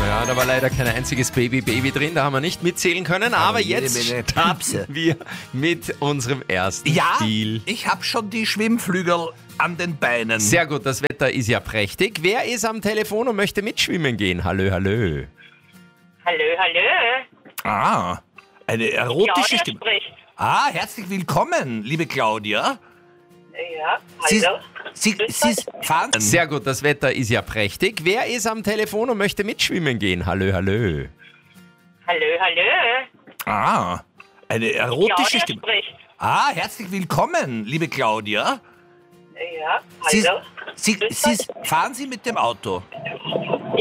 Ja, da war leider kein einziges Baby drin, da haben wir nicht mitzählen können, aber jetzt starten wir mit unserem ersten Spiel. Ich habe schon die Schwimmflügel an den Beinen. Sehr gut, das Wetter ist ja prächtig. Wer ist am Telefon und möchte mitschwimmen gehen? Hallo, hallo. Hallo, hallo. Eine erotische Claudia Stimme. spricht. Herzlich willkommen, liebe Claudia. Ja, hallo. Sie fahren... Sehr gut, das Wetter ist ja prächtig. Wer ist am Telefon und möchte mitschwimmen gehen? Hallo, hallo. Hallo, hallo. Eine erotische Claudia Stimme. spricht. Herzlich willkommen, liebe Claudia. Ja, hallo. Fahren Sie mit dem Auto?